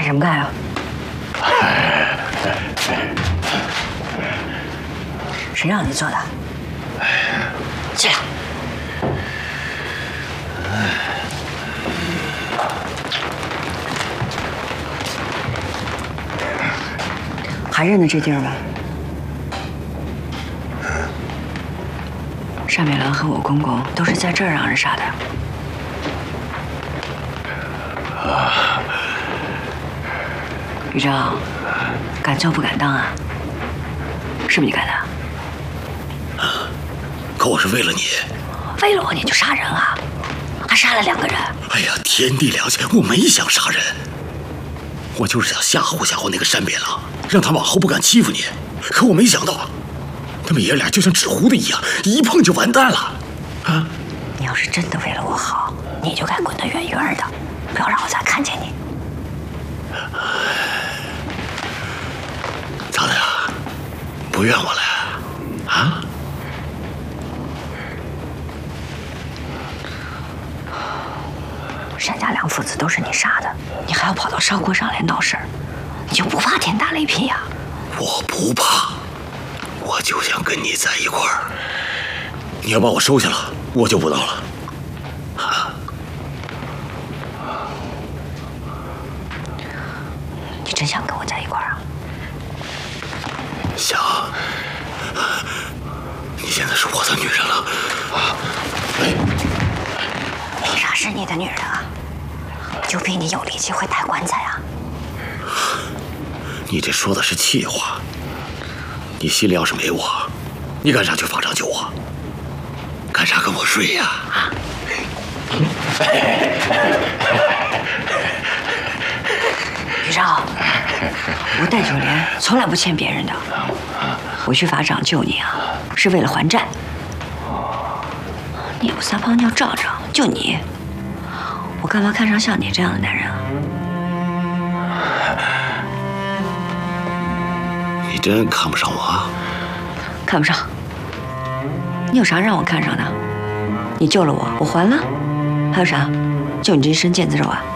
什么干啊？谁让你做的？起来！还认得这地儿吧？单美兰和我公公都是在这儿让人杀的。宇章，敢做不敢当啊？是不是你干的？ 可我是为了你。 为了我你就杀人啊？还杀了2个人？ 哎呀，天地良心，我没想杀人，我就是想吓唬吓唬那个单美郎，让他往后不敢欺负你。可我没想到，他们爷俩就像纸糊的一样，一碰就完蛋了。啊！ 你要是真的为了我好，你就该滚得远远的，不要让我再看见你。 咋的呀？不怨我了？啊？ 单家良父子都是你杀的，你还要跑到烧锅上来闹事儿，你就不怕天打雷劈呀？ 我不怕，我就想跟你在一块儿。你要把我收下了，我就不闹了。啊？ 你真想跟我在一块儿啊？ 想。你现在是我的女人了。 为啥是你的女人啊？就比你有力气会抬棺材啊？ 你这说的是气话。你心里要是没我，你干啥去法场救我？干啥跟我睡呀？啊！ 宇章，我戴九莲从来不欠别人的。我去法场救你啊，是为了还债。你有撒泡尿照照，就你，我干嘛看上像你这样的男人啊？ 你真看不上我啊？ 看不上。你有啥让我看上的？你救了我，我还了。还有啥？就你这一身腱子肉啊？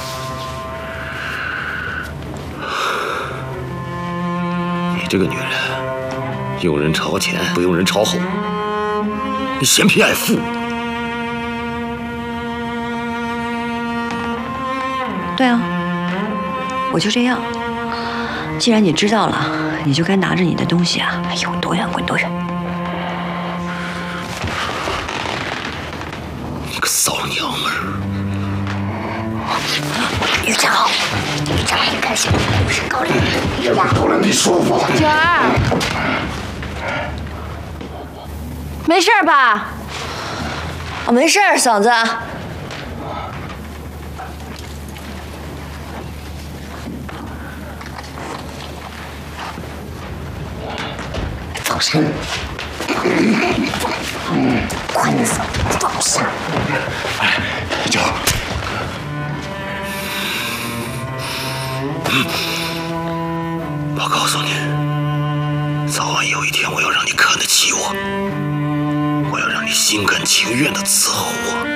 你这个女人，用人朝前，不用人朝后。你嫌贫爱富。 对啊，我就这样。既然你知道了，你就该拿着你的东西啊！哎呦，多远滚多远！ 你个骚娘们儿！ 宇章，宇章，你干什么？不是高人， 也不够了，你说我。 九儿，没事吧？ 我没事，嫂子。 放下！ 棍子放下！ 哎，九儿， 我告诉你，早晚有一天我要让你看得起我，我要让你心甘情愿地伺候我。